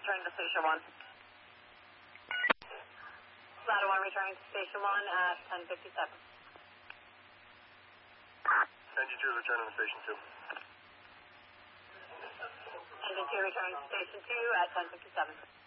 returning to Station 1. Ladder 1 returning to Station 1 at 10:57. Engine 2 returning to Station 2. Engine 2 returning to Station 2 at 10:57.